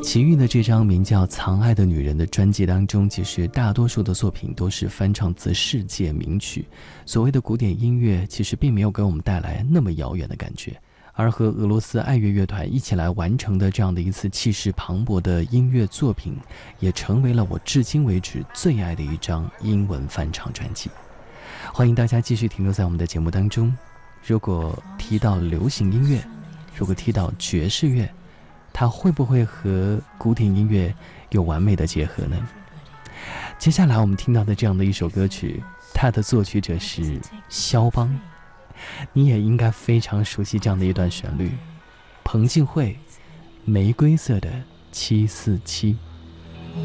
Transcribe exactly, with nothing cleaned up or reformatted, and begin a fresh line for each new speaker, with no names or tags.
齐豫的这张名叫《藏爱的女人》的专辑当中，其实大多数的作品都是翻唱自世界名曲。所谓的古典音乐其实并没有给我们带来那么遥远的感觉，而和俄罗斯爱乐乐团一起来完成的这样的一次气势磅礴的音乐作品，也成为了我至今为止最爱的一张英文翻唱专辑。欢迎大家继续停留在我们的节目当中。如果提到流行音乐，如果提到爵士乐，它会不会和古典音乐有完美的结合呢？接下来我们听到的这样的一首歌曲，它的作曲者是肖邦，你也应该非常熟悉这样的一段旋律，彭靖惠《玫瑰色的七四七》。